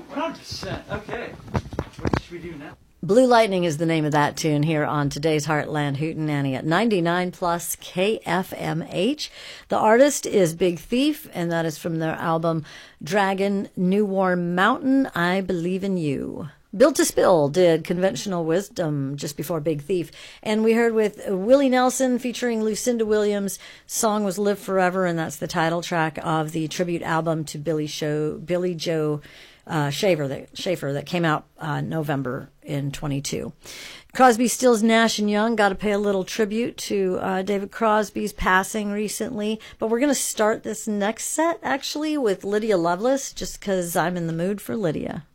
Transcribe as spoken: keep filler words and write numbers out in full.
one hundred percent. Okay. What should we do now? Blue Lightning is the name of that tune here on today's Heartland Hootenanny at ninety-nine plus K F M H. The artist is Big Thief, and that is from their album Dragon New Warm Mountain, I Believe in You. Built to Spill did Conventional Wisdom just before Big Thief. And we heard with Willie Nelson featuring Lucinda Williams. Song was Live Forever, and that's the title track of the tribute album to Billy, Show, Billy Joe uh, Shaver, that, Schaefer that came out uh, November in twenty-two. Crosby, Stills, Nash and Young got to pay a little tribute to uh, David Crosby's passing recently. But we're going to start this next set, actually, with Lydia Lovelace, just because I'm in the mood for Lydia.